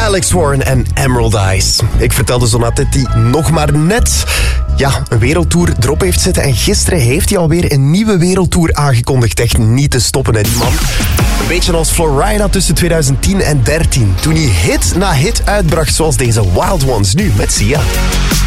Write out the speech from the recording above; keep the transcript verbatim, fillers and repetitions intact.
Alex Warren en Emerald Eyes. Ik vertelde zo net dat hij nog maar net ja, een wereldtour erop heeft zitten. En gisteren heeft hij alweer een nieuwe wereldtour aangekondigd. Echt niet te stoppen, hè, die man. Een beetje als Florida tussen twintig tien en dertien. Toen hij hit na hit uitbracht, zoals deze Wild Ones nu met Sia.